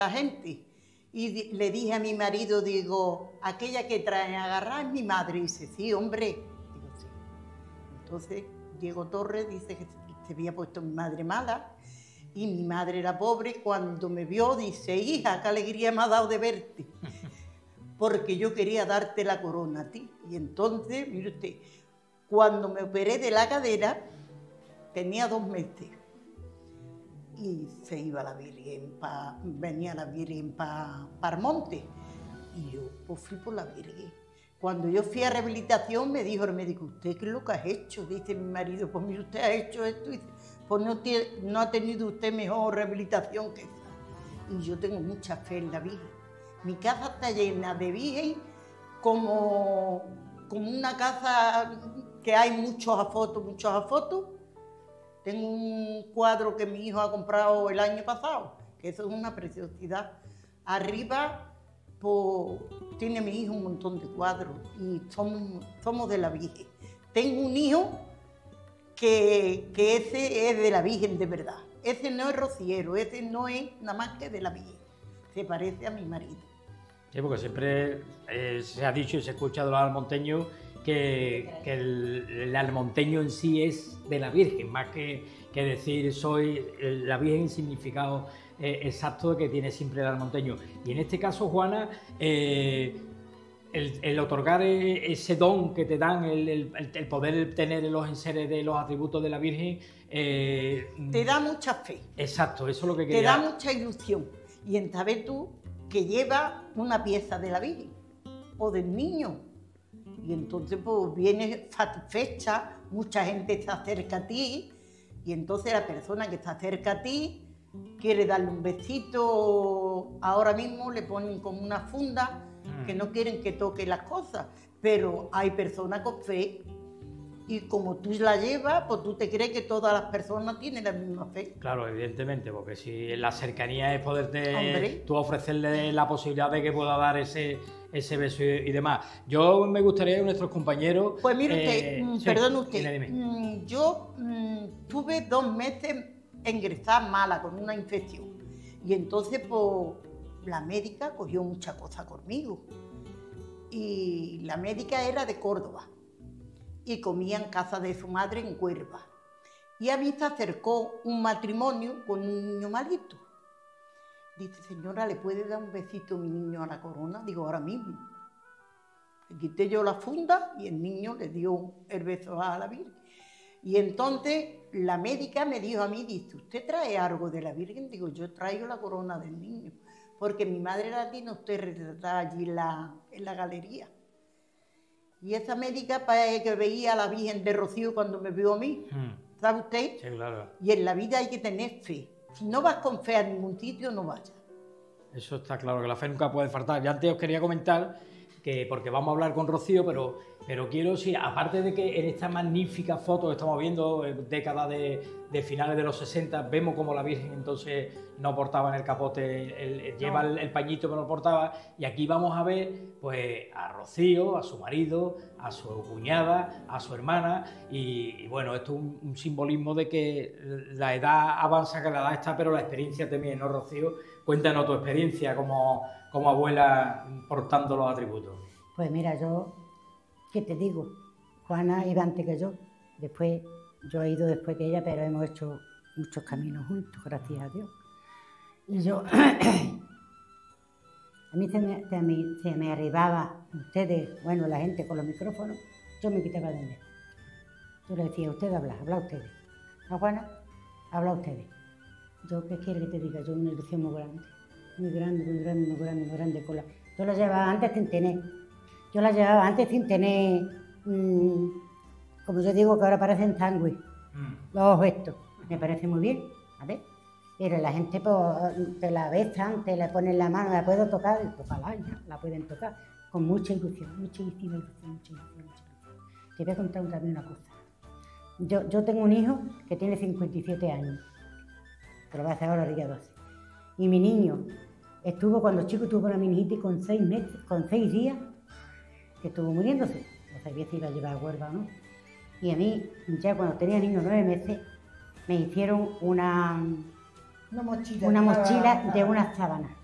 la gente. Y le dije a mi marido, digo, aquella que traen a agarrar es mi madre. Y dice, sí, hombre. Digo, sí. Entonces, Diego Torres dice que se había puesto mi madre mala. Y mi madre era pobre. Cuando me vio, dice, hija, qué alegría me ha dado de verte. Porque yo quería darte la corona a ti. Y entonces, mire usted, cuando me operé de la cadera, tenía 2 meses. Y se iba la Virgen, venía la Virgen para el monte. Y yo pues fui por la Virgen. Cuando yo fui a rehabilitación me dijo el médico, ¿usted qué es lo que has hecho? Dice mi marido, pues mire, usted ha hecho esto. Y dice, pues no ha tenido usted mejor rehabilitación que esa. Y yo tengo mucha fe en la Virgen. Mi casa está llena de Virgen como una casa que hay muchos a fotos. Tengo un cuadro que mi hijo ha comprado el año pasado, que eso es una preciosidad. Arriba, pues, tiene mi hijo un montón de cuadros y somos de la Virgen. Tengo un hijo que ese es de la Virgen de verdad. Ese no es rociero, ese no es nada más que de la Virgen. Se parece a mi marido. Sí, porque siempre se ha dicho y se ha escuchado de los almonteños que el almonteño en sí es de la Virgen, más que decir soy la Virgen, significado exacto que tiene siempre el almonteño. Y en este caso, Juana, el otorgar ese don que te dan, el poder tener los enseres de los atributos de la Virgen... te da mucha fe. Exacto, eso es lo que quería... Te da mucha ilusión. Y en saber tú que lleva una pieza de la Virgen o del niño. Y entonces pues vienes satisfecha, mucha gente se acerca a ti y entonces la persona que está cerca a ti quiere darle un besito. Ahora mismo le ponen como una funda que no quieren que toque las cosas, pero hay personas con fe y como tú la llevas, pues tú te crees que todas las personas tienen la misma fe. Claro, evidentemente, porque si la cercanía es poderte Hombre, tú ofrecerle la posibilidad de que pueda dar ese beso y demás. Yo me gustaría que nuestros compañeros... Pues mire usted, sí, perdone usted, dime. Yo tuve 2 meses ingresada mala con una infección y entonces pues la médica cogió mucha cosa conmigo y la médica era de Córdoba y comía en casa de su madre en Cuerva y a mí se acercó un matrimonio con un niño malito. Dice, señora, ¿le puede dar un besito a mi niño a la corona? Digo, ahora mismo. Le quité yo la funda y el niño le dio el beso a la Virgen. Y entonces la médica me dijo a mí, dice, ¿usted trae algo de la Virgen? Digo, yo traigo la corona del niño, porque mi madre la tiene usted retratada allí en la galería. Y esa médica parece que veía a la Virgen de Rocío cuando me vio a mí, ¿sabe usted? Sí, claro. Y en la vida hay que tener fe. Si no vas con fe a ningún sitio, no vayas. Eso está claro, que la fe nunca puede faltar. Ya antes os quería comentar que, porque vamos a hablar con Rocío, pero quiero, sí, aparte de que en esta magnífica foto que estamos viendo, década de finales de los 60, vemos como la Virgen entonces no portaba en el capote, lleva el pañito que no portaba, y aquí vamos a ver pues a Rocío, a su marido, a su cuñada, a su hermana, y bueno, esto es un simbolismo de que la edad avanza, que la edad está, pero la experiencia también, ¿no, Rocío? Cuéntanos tu experiencia como abuela portando los atributos. Pues mira, yo, ¿qué te digo? Juana iba antes que yo, después, yo he ido después que ella, pero hemos hecho muchos caminos juntos, gracias a Dios. Y yo, a mí se me arribaba, ustedes, bueno, la gente con los micrófonos, yo me quitaba de en medio. Yo le decía, usted habla ustedes. A Juana, habla ustedes. Yo, ¿qué quiere que te diga? Yo una ilusión muy grande. Muy grande. Yo la llevaba antes sin tener, como yo digo, que ahora parecen sándwich, los ojos estos. Me parece muy bien, a ver. Pero la gente pues, te la besan, te la ponen la mano, la puedo tocar, tócala ya, la pueden tocar, con mucha ilusión. Te voy a contar también una cosa. Yo tengo un hijo que tiene 57 años, pero va a ser ahora el día 12. Y mi niño cuando chico tuvo una meningitis con 6 días, que estuvo muriéndose. No sabía si iba a llevar a Huelva o no. Y a mí, ya cuando tenía niño 9 meses, me hicieron una mochila de una sábana.